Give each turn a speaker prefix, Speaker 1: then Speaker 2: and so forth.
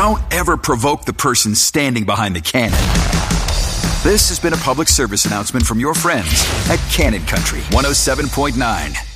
Speaker 1: don't ever provoke the person standing behind the cannon. This has been a public service announcement from your friends at Cannon Country 107.9.